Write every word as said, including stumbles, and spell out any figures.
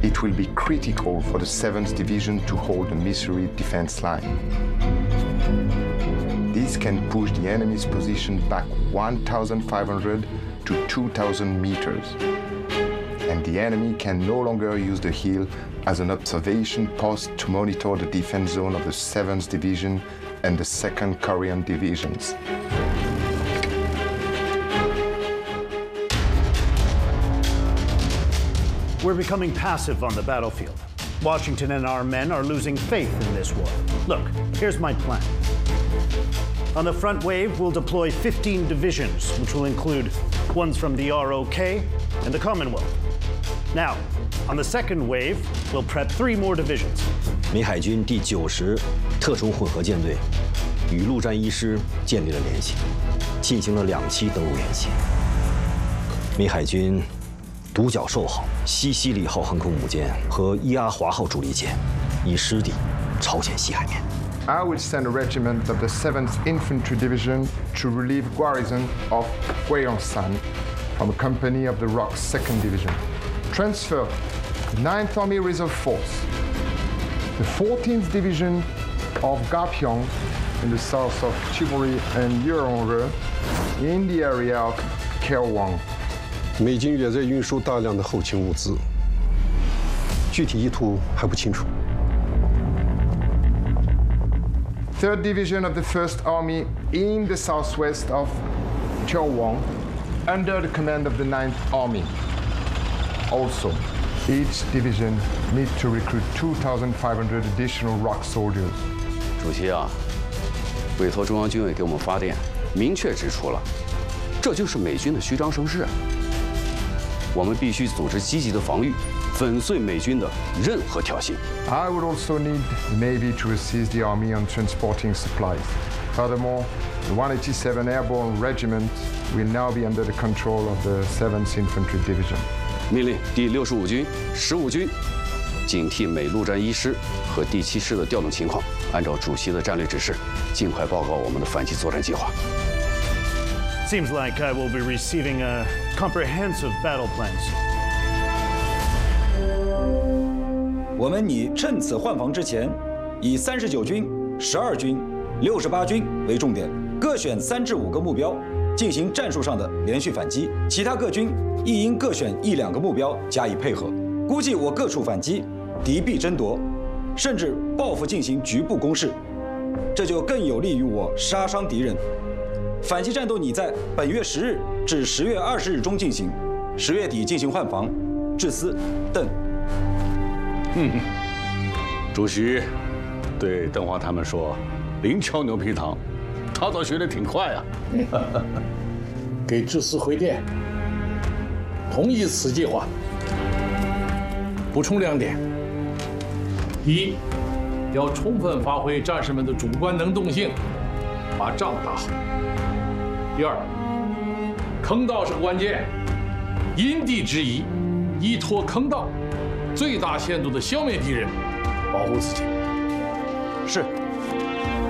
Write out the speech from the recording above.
it will be critical for the seventh Division to hold the Missouri defense line. This can push the enemy's position back one thousand five hundred to two thousand meters. And the enemy can no longer use the hill as an observation post to monitor the defense zone of the seventh Division and the second Korean divisions. We're becoming passive on the battlefield. Washington and our men are losing faith in this war. Look, here's my plan. On the front wave, we'll deploy fifteen divisions, which will include ones from the R O K and the Commonwealth. Now, on the second wave, we'll prep three more divisions. 美海军第九十特种混合舰队与陆战一师建立了联系，进行了两栖登陆演习。美海军独角兽号、西西里号航空母舰和伊阿华号主力舰以师弟朝鲜西海面。 I will send a regiment of the seventh Infantry Division to relieve garrison of Gyeongsan from a company of the ROK's second Division. Transfer ninth Army Reserve Force, the fourteenth Division of Gapyeong in the south of Chibori and Yeongre in the area of Kaewon. 美军也在运输大量的后勤物资，具体意图还不清楚。 third Division of the first Army in the southwest of Cheolwon, under the command of the ninth Army. Also, each division needs to recruit two thousand five hundred additional ROK soldiers. 主席啊，委托中央军委给我们发电，明确指出了，这就是美军的虚张声势。我们必须组织积极的防御，粉碎美军的任何挑衅。 I would also need the Navy to assist the Army on transporting supplies. Furthermore, the one eighty-seven Airborne Regiment will now be under the control of the seventh Infantry Division. 命令第六十五军、十五军警惕美陆战一师和第七师的调动情况，按照主席的战略指示，尽快报告我们的反击作战计划。 Seems like I will be receiving a comprehensive battle plan soon. 我们拟趁此换防之前，以三十九军、十二军、六十八军为重点，各选三至五个目标，进行战术上的连续反击。其他各军亦应各选一两个目标加以配合。估计我各处反击，敌必争夺，甚至报复进行局部攻势，这就更有利于我杀伤敌人。 反击战斗拟在本月十日至十月二十日中进行，十月底进行换防。致司，邓。 嗯，主席对邓华他们说：“零敲牛皮糖。”他倒学得挺快啊。 给致司回电，同意此计划。补充两点：一，要充分发挥战士们的主观能动性，把仗打好。 第二，坑道是关键，因地制宜，依托坑道，最大限度地消灭敌人，保护自己。 是。